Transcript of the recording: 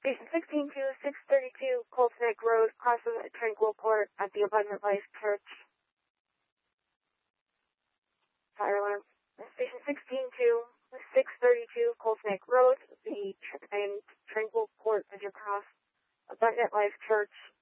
Station 16 to 632 Colts Neck Road, crosses at Tranquil Court at the Abundant Life Church. Fire alarm. Station 16 to 632 Colts Neck Road, and Tranquil Court as you cross Abundant Life Church.